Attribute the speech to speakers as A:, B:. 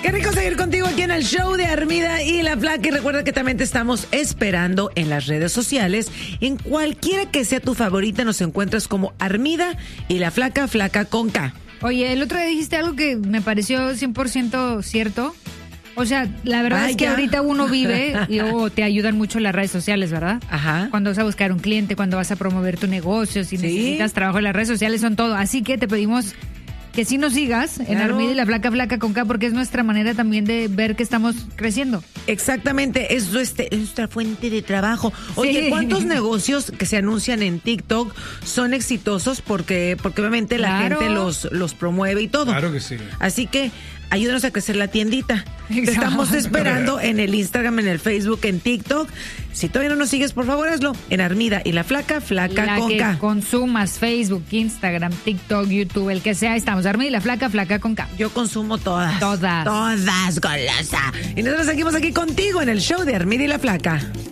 A: Qué rico seguir contigo aquí en el show de Armida y la Flaca. Y recuerda que también te estamos esperando en las redes sociales. En cualquiera que sea tu favorita, nos encuentras como Armida y la Flaca, Flaca con K.
B: Oye, el otro día dijiste algo que me pareció 100% cierto. O sea, la verdad es que ahorita uno vive y te ayudan mucho las redes sociales, ¿verdad?
A: Ajá.
B: Cuando vas a buscar un cliente, cuando vas a promover tu negocio, si necesitas trabajo en las redes sociales, son todo. Así que te pedimos que sí nos sigas en Armida y la Flaca, Flaca con K, porque es nuestra manera también de ver que estamos creciendo.
A: Exactamente, es nuestra fuente de trabajo. Oye, ¿cuántos negocios que se anuncian en TikTok son exitosos? Porque obviamente la gente los promueve y todo.
C: Claro que sí.
A: Así que ayúdanos a crecer la tiendita. Te estamos esperando en el Instagram, en el Facebook, en TikTok. Si todavía no nos sigues, por favor, hazlo. En Armida y la Flaca, Flaca con K.
B: Que consumas Facebook, Instagram, TikTok, YouTube, el que sea, estamos. Armida y la Flaca, Flaca con K.
A: Yo consumo todas.
B: Todas.
A: Todas, golosa. Y nosotros seguimos aquí contigo en el show de Armida y la Flaca.